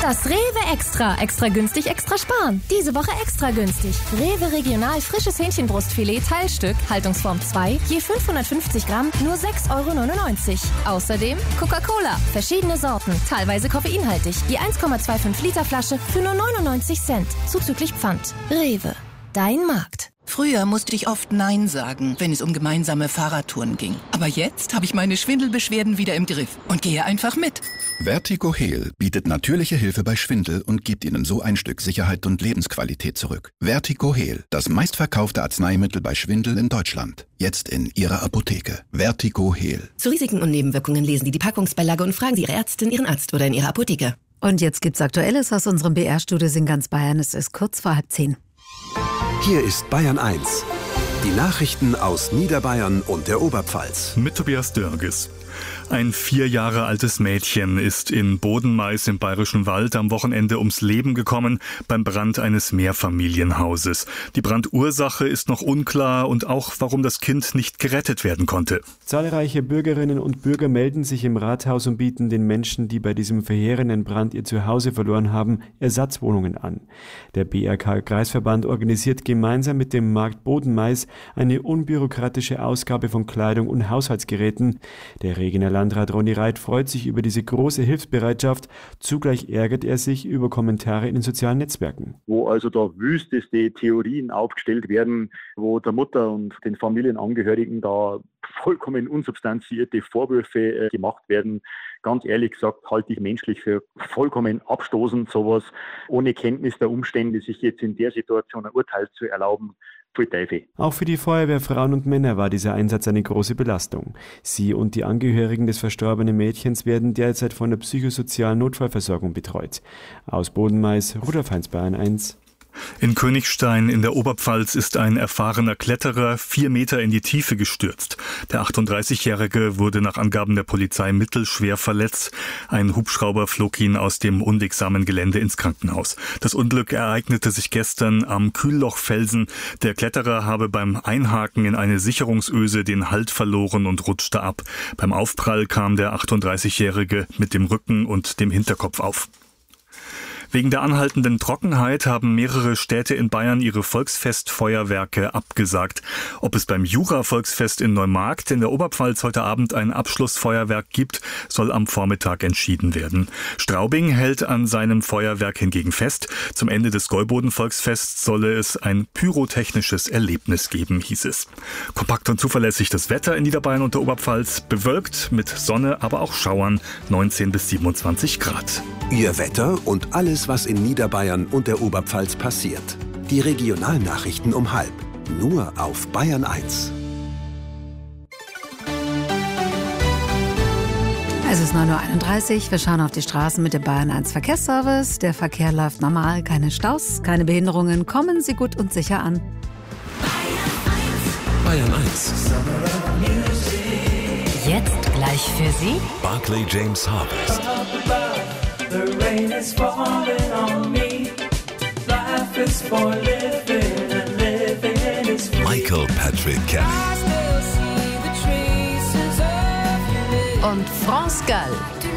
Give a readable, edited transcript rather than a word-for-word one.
Das Rewe Extra. Extra günstig, extra sparen. Diese Woche extra günstig. Rewe Regional frisches Hähnchenbrustfilet Teilstück, Haltungsform 2, je 550 Gramm, nur 6,99 €. Außerdem Coca-Cola, verschiedene Sorten, teilweise koffeinhaltig, je 1,25 Liter Flasche für nur 99 Cent, zuzüglich Pfand. Rewe, dein Markt. Früher musste ich oft Nein sagen, wenn es um gemeinsame Fahrradtouren ging. Aber jetzt habe ich meine Schwindelbeschwerden wieder im Griff und gehe einfach mit. Vertigo Heal bietet natürliche Hilfe bei Schwindel und gibt Ihnen so ein Stück Sicherheit und Lebensqualität zurück. Vertigo Heal, das meistverkaufte Arzneimittel bei Schwindel in Deutschland. Jetzt in Ihrer Apotheke. Vertigo Heal. Zu Risiken und Nebenwirkungen lesen Sie die Packungsbeilage und fragen Sie Ihre Ärztin, Ihren Arzt oder in Ihrer Apotheke. Und jetzt gibt's Aktuelles aus unserem BR-Studio in ganz Bayern. Es ist kurz vor 9:30. Hier ist Bayern 1. Die Nachrichten aus Niederbayern und der Oberpfalz. Mit Tobias Dörges. Ein 4 Jahre altes Mädchen ist in Bodenmais im Bayerischen Wald am Wochenende ums Leben gekommen beim Brand eines Mehrfamilienhauses. Die Brandursache ist noch unklar und auch, warum das Kind nicht gerettet werden konnte. Zahlreiche Bürgerinnen und Bürger melden sich im Rathaus und bieten den Menschen, die bei diesem verheerenden Brand ihr Zuhause verloren haben, Ersatzwohnungen an. Der BRK-Kreisverband organisiert gemeinsam mit dem Markt Bodenmais eine unbürokratische Ausgabe von Kleidung und Haushaltsgeräten. Der Regener Landrat Ronny Reit freut sich über diese große Hilfsbereitschaft. Zugleich ärgert er sich über Kommentare in den sozialen Netzwerken. Wo also da wüsteste Theorien aufgestellt werden, wo der Mutter und den Familienangehörigen da vollkommen unsubstanzierte Vorwürfe gemacht werden. Ganz ehrlich gesagt halte ich menschlich für vollkommen abstoßend, sowas ohne Kenntnis der Umstände, sich jetzt in der Situation ein Urteil zu erlauben. Auch für die Feuerwehrfrauen und Männer war dieser Einsatz eine große Belastung. Sie und die Angehörigen des verstorbenen Mädchens werden derzeit von der psychosozialen Notfallversorgung betreut. Aus Bodenmais, Rudolf Heinz, Bayern 1. In Königstein in der Oberpfalz ist ein erfahrener Kletterer 4 Meter in die Tiefe gestürzt. Der 38-Jährige wurde nach Angaben der Polizei mittelschwer verletzt. Ein Hubschrauber flog ihn aus dem unwegsamen Gelände ins Krankenhaus. Das Unglück ereignete sich gestern am Kühllochfelsen. Der Kletterer habe beim Einhaken in eine Sicherungsöse den Halt verloren und rutschte ab. Beim Aufprall kam der 38-Jährige mit dem Rücken und dem Hinterkopf auf. Wegen der anhaltenden Trockenheit haben mehrere Städte in Bayern ihre Volksfestfeuerwerke abgesagt. Ob es beim Jura-Volksfest in Neumarkt in der Oberpfalz heute Abend ein Abschlussfeuerwerk gibt, soll am Vormittag entschieden werden. Straubing hält an seinem Feuerwerk hingegen fest. Zum Ende des Gäuboden-Volksfests solle es ein pyrotechnisches Erlebnis geben, hieß es. Kompakt und zuverlässig das Wetter in Niederbayern und der Oberpfalz. Bewölkt mit Sonne, aber auch Schauern, 19 bis 27 Grad. Ihr Wetter und alles, was in Niederbayern und der Oberpfalz passiert. Die Regionalnachrichten um 12:30. Nur auf Bayern 1. Es ist 9:31 Uhr. Wir schauen auf die Straßen mit dem Bayern 1 Verkehrsservice. Der Verkehr läuft normal, keine Staus, keine Behinderungen. Kommen Sie gut und sicher an. Bayern 1. Jetzt gleich für Sie Barclay James Harvest. The rain is falling on me. Life is for living and living is free. Michael Patrick Kelly. und France Gall.